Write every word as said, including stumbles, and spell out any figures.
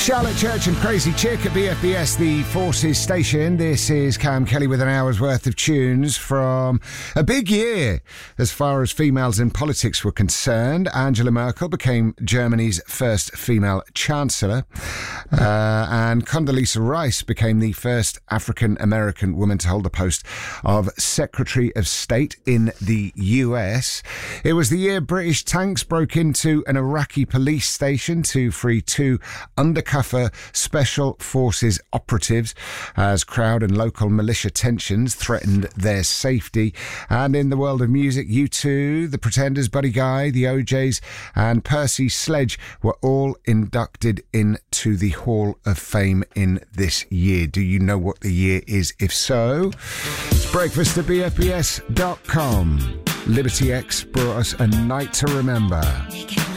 Charlotte Church and Crazy Chick at B F B S, the Forces station. This is Cam Kelly with an hour's worth of tunes from a big year as far as females in politics were concerned. Angela Merkel became Germany's first female chancellor, uh, and Condoleezza Rice became the first African-American woman to hold the post of Secretary of State in the U S. It was the year British tanks broke into an Iraqi police station to free two undercover Special Forces operatives as crowd and local militia tensions threatened their safety. And in the world of music, U two, The Pretenders, Buddy Guy, The O Js and Percy Sledge were all inducted into the Hall of Fame in this year. Do you know what the year is? If so, it's breakfast at B F B S dot com. Liberty X brought us A Night to Remember.